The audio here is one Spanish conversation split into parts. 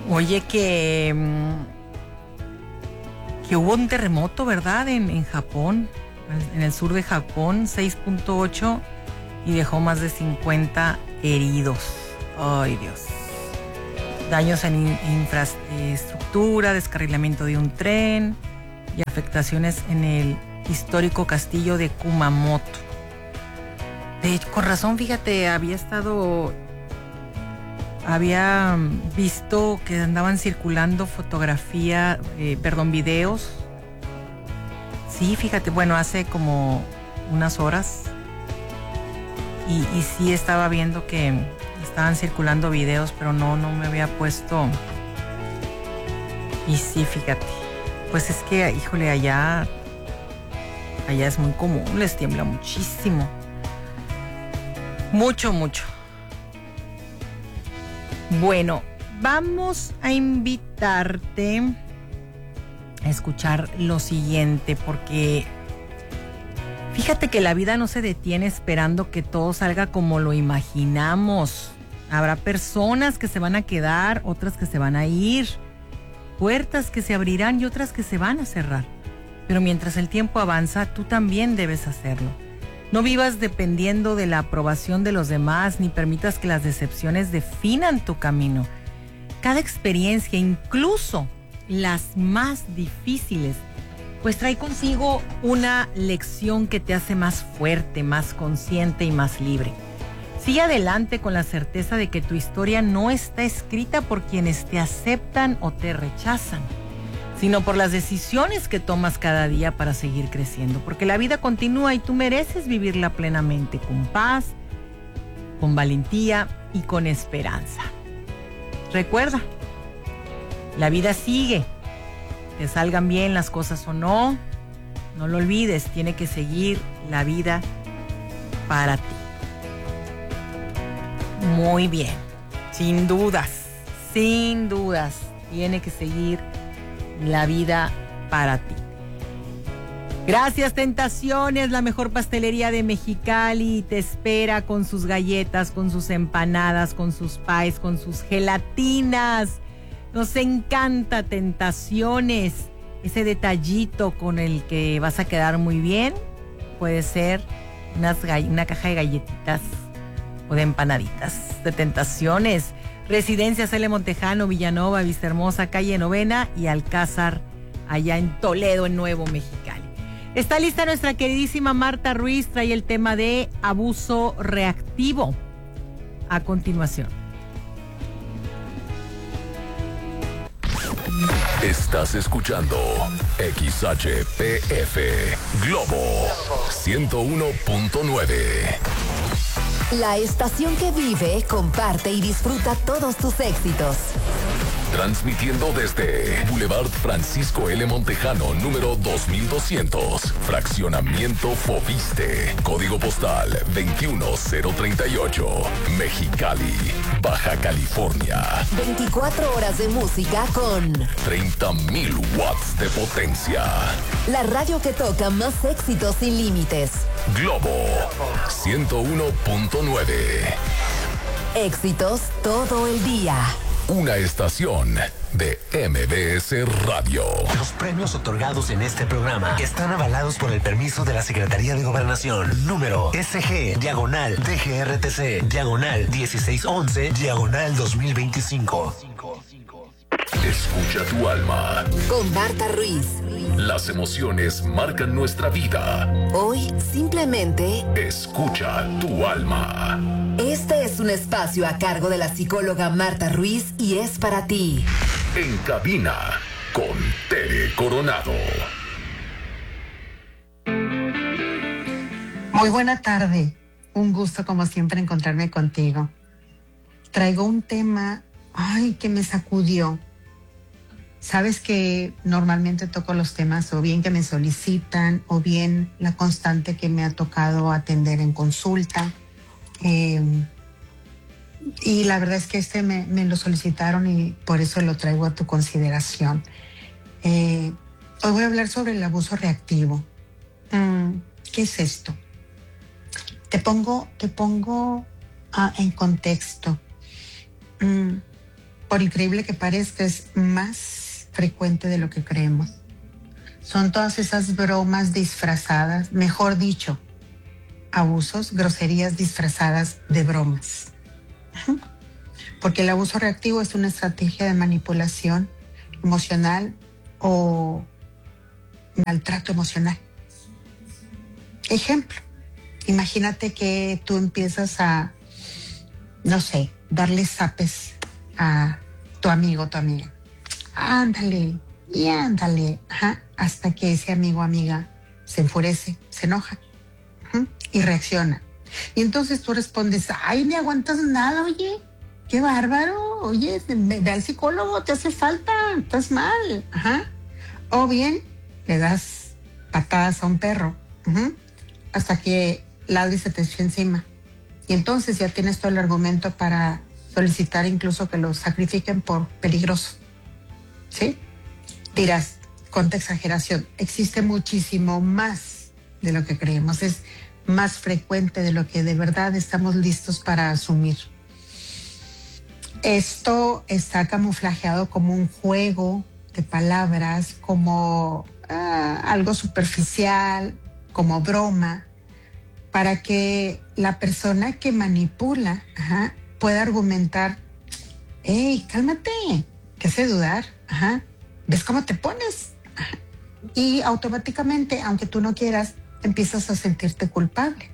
Oye, que hubo un terremoto, ¿verdad? En Japón, en el sur de Japón, 6.8 y dejó más de 50 heridos. Ay, Dios. Daños en infraestructura, descarrilamiento de un tren y afectaciones en el histórico castillo de Kumamoto. De hecho, con razón, fíjate, había visto que andaban circulando videos. Sí, fíjate, bueno, hace como unas horas. Y sí estaba viendo que estaban circulando videos, pero no me había puesto. Y sí, fíjate. Pues es que, híjole, allá es muy común, les tiembla muchísimo. Mucho. Bueno, vamos a invitarte a escuchar lo siguiente, porque fíjate que la vida no se detiene esperando que todo salga como lo imaginamos. Habrá personas que se van a quedar, otras que se van a ir, puertas que se abrirán y otras que se van a cerrar. Pero mientras el tiempo avanza, tú también debes hacerlo. No vivas dependiendo de la aprobación de los demás, ni permitas que las decepciones definan tu camino. Cada experiencia, incluso las más difíciles, pues trae consigo una lección que te hace más fuerte, más consciente y más libre. Sigue adelante con la certeza de que tu historia no está escrita por quienes te aceptan o te rechazan, sino por las decisiones que tomas cada día para seguir creciendo, porque la vida continúa y tú mereces vivirla plenamente, con paz, con valentía y con esperanza. Recuerda, la vida sigue, te salgan bien las cosas o no lo olvides, tiene que seguir la vida para ti. Muy bien, sin dudas, tiene que seguir la vida para ti. Gracias, Tentaciones, la mejor pastelería de Mexicali te espera con sus galletas, con sus empanadas, con sus pies, con sus gelatinas. Nos encanta Tentaciones, ese detallito con el que vas a quedar muy bien. Puede ser una caja de galletitas o de empanaditas de Tentaciones. Residencias L. Montejano, Villanova, Vistahermosa, Calle Novena y Alcázar, allá en Toledo, en Nuevo Mexicali. Está lista nuestra queridísima Marta Ruiz, trae el tema de abuso reactivo. A continuación. Estás escuchando XHPF Globo 101.9. La estación que vive, comparte y disfruta todos tus éxitos. Transmitiendo desde Boulevard Francisco L. Montejano, número 2200, Fraccionamiento Foviste, Código Postal 21038, Mexicali, Baja California. 24 horas de música con 30,000 watts de potencia. La radio que toca más éxitos sin límites. Globo 101.9. Éxitos todo el día. Una estación de MBS Radio. Los premios otorgados en este programa están avalados por el permiso de la Secretaría de Gobernación. Número SG/DGRTC/1611/2025. Escucha tu alma. Con Marta Ruiz. Las emociones marcan nuestra vida. Hoy simplemente Escucha tu alma. este es un espacio a cargo de la psicóloga Marta Ruiz y es para ti. En cabina con Tere Coronado. Muy buena tarde. Un gusto como siempre encontrarme contigo. Traigo un tema, que me sacudió. Sabes que normalmente toco los temas o bien que me solicitan o bien la constante que me ha tocado atender en consulta. Y la verdad es que me lo solicitaron y por eso lo traigo a tu consideración. Hoy voy a hablar sobre el abuso reactivo. ¿Qué es esto? Te pongo en contexto. por increíble que parezca, es más frecuente de lo que creemos. Son todas esas bromas disfrazadas, mejor dicho, abusos, groserías disfrazadas de bromas. Porque el abuso reactivo es una estrategia de manipulación emocional o maltrato emocional. Ejemplo, imagínate que tú empiezas a, no sé, darle zapes a tu amigo o tu amiga. Ándale, y ándale, hasta que ese amigo o amiga se enfurece, se enoja y reacciona. Y entonces tú respondes, ay, ni aguantas nada, oye, qué bárbaro, oye, ve al psicólogo, te hace falta, estás mal. O bien le das patadas a un perro hasta que ladre y se te eche encima. Y entonces ya tienes todo el argumento para solicitar incluso que lo sacrifiquen por peligroso. ¿Sí? Dirás, cuánta exageración. Existe muchísimo más de lo que creemos. Es más frecuente de lo que de verdad estamos listos para asumir. Esto está camuflajeado como un juego de palabras, como algo superficial, como broma, para que la persona que manipula pueda argumentar, hey, cálmate, te hace dudar, ¿ves cómo te pones? Y automáticamente, aunque tú no quieras, empiezas a sentirte culpable.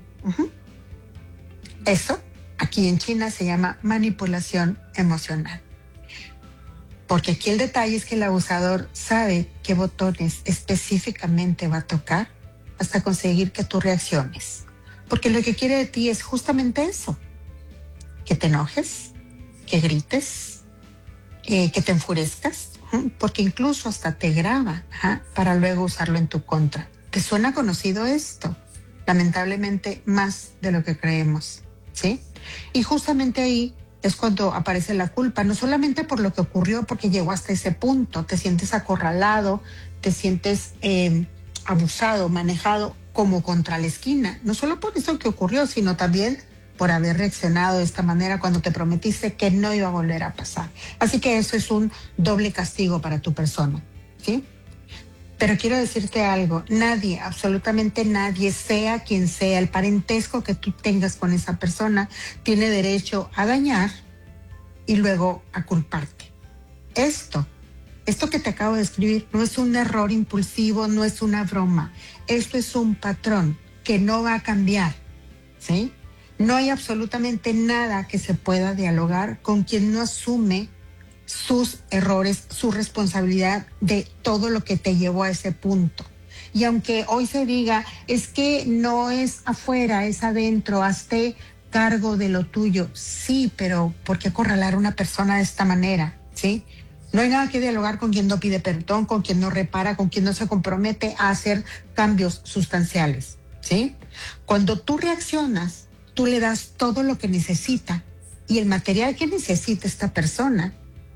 Eso aquí en China se llama manipulación emocional. Porque aquí el detalle es que el abusador sabe qué botones específicamente va a tocar hasta conseguir que tú reacciones. Porque lo que quiere de ti es justamente eso. Que te enojes, que grites, que te enfurezcas, porque incluso hasta te graba para luego usarlo en tu contra. ¿Te suena conocido esto? Lamentablemente más de lo que creemos, ¿sí? Y justamente ahí es cuando aparece la culpa, no solamente por lo que ocurrió, porque llegó hasta ese punto, te sientes acorralado, te sientes abusado, manejado como contra la esquina, no solo por eso que ocurrió, sino también por haber reaccionado de esta manera cuando te prometiste que no iba a volver a pasar. Así que eso es un doble castigo para tu persona, ¿sí? Pero quiero decirte algo, nadie, absolutamente nadie, sea quien sea, el parentesco que tú tengas con esa persona, tiene derecho a dañar y luego a culparte. Esto que te acabo de escribir no es un error impulsivo, no es una broma. Esto es un patrón que no va a cambiar, ¿sí? No hay absolutamente nada que se pueda dialogar con quien no asume sus errores, su responsabilidad de todo lo que te llevó a ese punto. Y aunque hoy se diga, es que no es afuera, es adentro, hazte cargo de lo tuyo. Sí, pero ¿por qué acorralar a una persona de esta manera? ¿Sí? No hay nada que dialogar con quien no pide perdón, con quien no repara, con quien no se compromete a hacer cambios sustanciales, ¿sí? Cuando tú reaccionas, tú le das todo lo que necesita y el material que necesita esta persona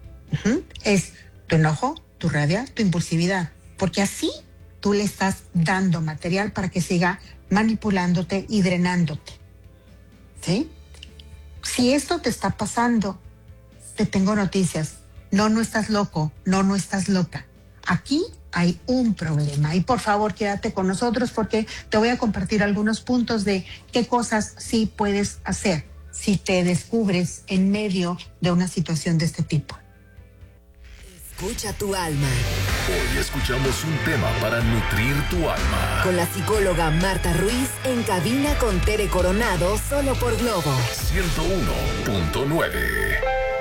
es tu enojo, tu rabia, tu impulsividad, porque así tú le estás dando material para que siga manipulándote y drenándote, ¿sí? Si esto te está pasando, te tengo noticias. No estás loco, no estás loca. Aquí hay un problema y por favor quédate con nosotros porque te voy a compartir algunos puntos de qué cosas sí puedes hacer si te descubres en medio de una situación de este tipo. Escucha tu alma. Hoy escuchamos un tema para nutrir tu alma. Con la psicóloga Marta Ruiz en cabina con Tere Coronado, solo por Globo 101.9.